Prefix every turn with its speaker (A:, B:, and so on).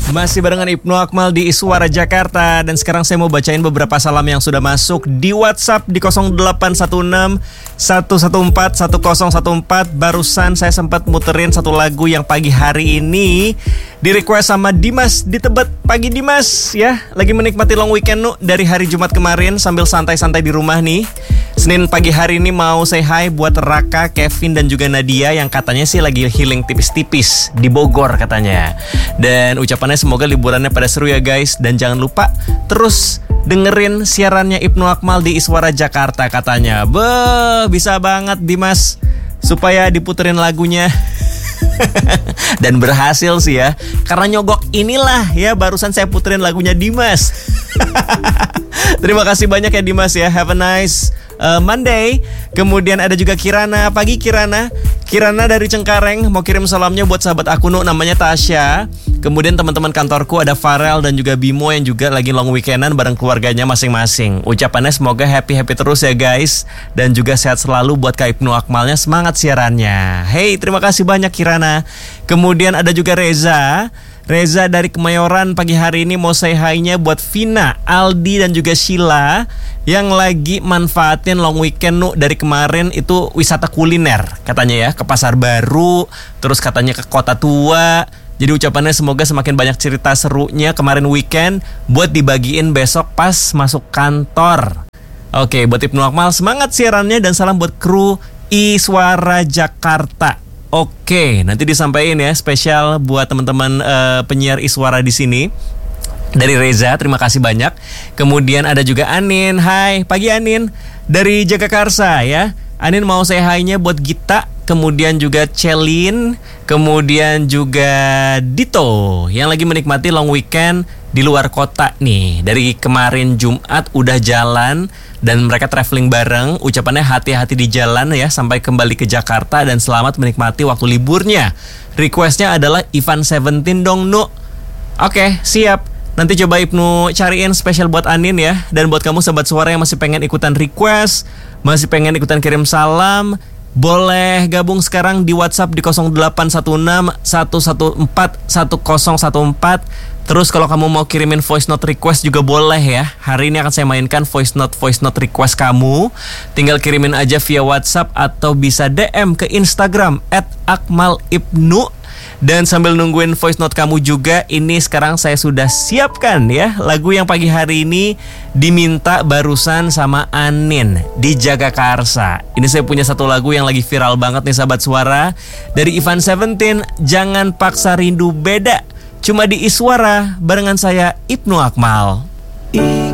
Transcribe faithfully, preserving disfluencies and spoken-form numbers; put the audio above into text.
A: Masih barengan Ibnu Akmal di Iswara Jakarta. Dan sekarang saya mau bacain beberapa salam yang sudah masuk di WhatsApp di nol delapan satu enam satu satu empat satu nol satu empat. Barusan saya sempat muterin satu lagu yang pagi hari ini di request sama Dimas di Tebet. Pagi Dimas ya, lagi menikmati long weekend nu dari hari Jumat kemarin sambil santai-santai di rumah nih. Senin pagi hari ini mau say hi buat Raka, Kevin dan juga Nadia yang katanya sih lagi healing tipis-tipis di Bogor katanya. Dan ucapannya semoga liburannya pada seru ya guys. Dan jangan lupa terus dengerin siarannya Ibnu Akmal di Iswara Jakarta katanya. Beuh, bisa banget Dimas supaya diputerin lagunya. Dan berhasil sih ya, karena nyogok inilah ya barusan saya puterin lagunya Dimas. Terima kasih banyak ya Dimas ya. Have a nice uh, Monday. Kemudian ada juga Kirana. Pagi Kirana. Kirana dari Cengkareng mau kirim salamnya buat sahabat aku nu namanya Tasya. Kemudian teman-teman kantorku ada Farel dan juga Bimo yang juga lagi long weekendan bareng keluarganya masing-masing. Ucapannya semoga happy-happy terus ya guys. Dan juga sehat selalu buat Kak Ibnu Akmalnya, semangat siarannya. Hey, terima kasih banyak Kirana. Kemudian ada juga Reza. Reza dari Kemayoran pagi hari ini mau say hi-nya buat Vina, Aldi dan juga Sheila yang lagi manfaatin long weekend nu dari kemarin itu wisata kuliner katanya ya, ke Pasar Baru, terus katanya ke Kota Tua. Jadi ucapannya semoga semakin banyak cerita serunya kemarin weekend buat dibagiin besok pas masuk kantor. Oke, buat Ibnu Akmal semangat siarannya dan salam buat kru Iswara Jakarta. Oke, nanti disampaikan ya spesial buat teman-teman uh, penyiar Iswara di sini. Dari Reza, terima kasih banyak. Kemudian ada juga Anin. Hai, pagi Anin dari Jagakarsa ya. Anin mau say hi-nya buat Gita, kemudian juga Celin, kemudian juga Dito yang lagi menikmati long weekend di luar kota nih. Dari kemarin Jumat udah jalan dan mereka traveling bareng. Ucapannya hati-hati di jalan ya sampai kembali ke Jakarta dan selamat menikmati waktu liburnya. Requestnya adalah Ivan Seventeen dong Nu. Oke, siap. Nanti coba Ibnu cariin spesial buat Anin ya. Dan buat kamu sobat suara yang masih pengen ikutan request, masih pengen ikutan kirim salam, boleh gabung sekarang di WhatsApp di nol delapan satu enam satu satu empat satu nol satu empat. Terus kalau kamu mau kirimin voice note request juga boleh ya. Hari ini akan saya mainkan voice note voice note request kamu. Tinggal kirimin aja via WhatsApp atau bisa D M ke Instagram at akmal ibnu. Dan sambil nungguin voice note kamu juga, ini sekarang saya sudah siapkan ya lagu yang pagi hari ini diminta barusan sama Anin di Jagakarsa. Ini saya punya satu lagu yang lagi viral banget nih sahabat suara, dari Ivan Seventeen, Jangan Paksa Rindu Beda. Cuma di Iswara barengan saya Ibnu Akmal.